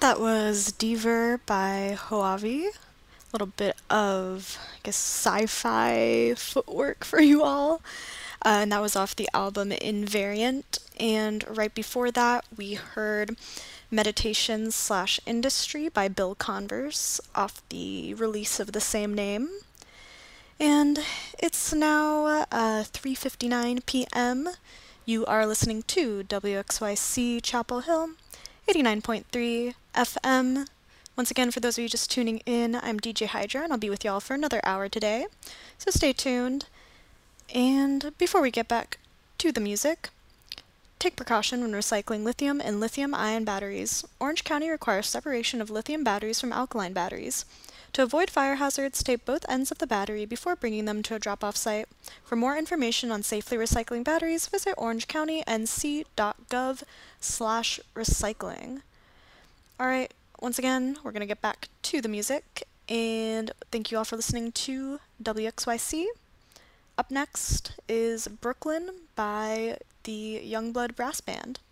That was Deaver by Hoavi. A little bit of, I guess, sci-fi footwork for you all. And that was off the album Invariant. And right before that, we heard Meditations slash Industry by Bill Converse off the release of the same name. And it's now 3:59 p.m. You are listening to WXYC Chapel Hill, 89.3 FM. Once again, for those of you just tuning in, I'm DJ Hydra, and I'll be with y'all for another hour today. So stay tuned. And before we get back to the music, take precaution when recycling lithium and lithium-ion batteries. Orange County requires separation of lithium batteries from alkaline batteries. To avoid fire hazards, tape both ends of the battery before bringing them to a drop-off site. For more information on safely recycling batteries, visit orangecountync.gov/recycling. Alright, once again, we're going to get back to the music, and thank you all for listening to WXYC. Up next is Brooklyn by the Youngblood Brass Band.